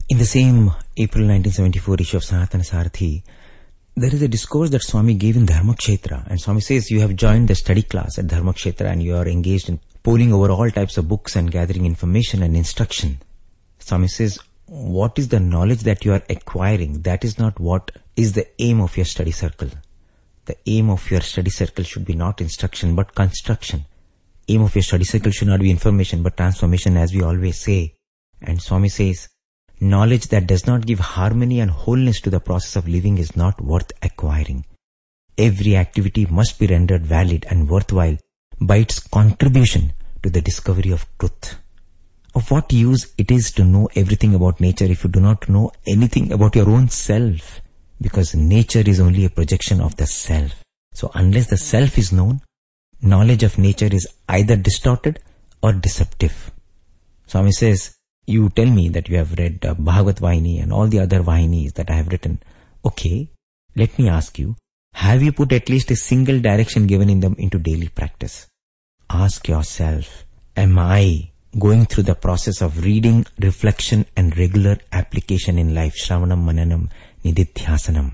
In the same April 1974 issue of Sanatana Sarathi, there is a discourse that Swami gave in Dharmakshetra, and Swami says you have joined the study class at Dharmakshetra and you are engaged in poring over all types of books and gathering information and instruction. Swami says, what is the knowledge that you are acquiring? That is not what is the aim of your study circle. The aim of your study circle should be not instruction but construction. Aim of your study circle should not be information but transformation, as we always say. And Swami says, knowledge that does not give harmony and wholeness to the process of living is not worth acquiring. Every activity must be rendered valid and worthwhile by its contribution to the discovery of truth. Of what use it is to know everything about nature if you do not know anything about your own self? Because nature is only a projection of the self. So unless the self is known, knowledge of nature is either distorted or deceptive. Swami says, you tell me that you have read Bhagavat Vahini and all the other Vahinis that I have written. Okay, let me ask you, have you put at least a single direction given in them into daily practice? Ask yourself, am I going through the process of reading, reflection and regular application in life? Shravanam, Mananam, Nididhyasanam.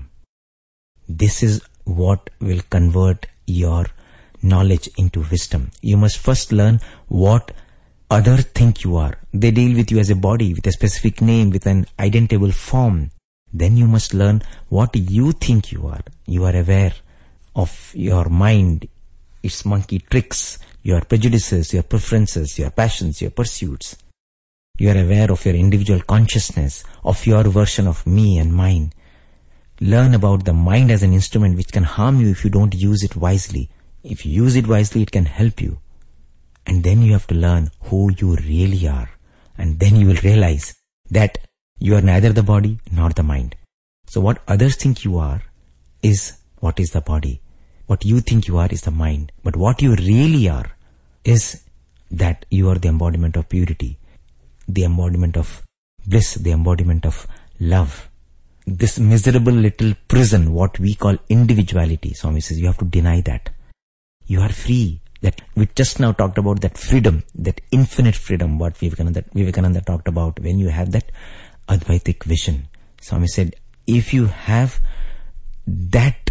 This is what will convert your knowledge into wisdom. You must first learn what others think you are. They deal with you as a body, with a specific name, with an identifiable form. Then you must learn what you think you are. You are aware of your mind, its monkey tricks, your prejudices, your preferences, your passions, your pursuits. You are aware of your individual consciousness, of your version of me and mine. Learn about the mind as an instrument which can harm you if you don't use it wisely. If you use it wisely, it can help you. And then you have to learn who you really are. And then you will realize that you are neither the body nor the mind. So what others think you are is what is the body. What you think you are is the mind. But what you really are is that you are the embodiment of purity, the embodiment of bliss, the embodiment of love. This miserable little prison, what we call individuality, Swami says, you have to deny that. You are free. That we just now talked about that freedom, that infinite freedom, what Vivekananda talked about when you have that Advaitic vision. Swami said, if you have that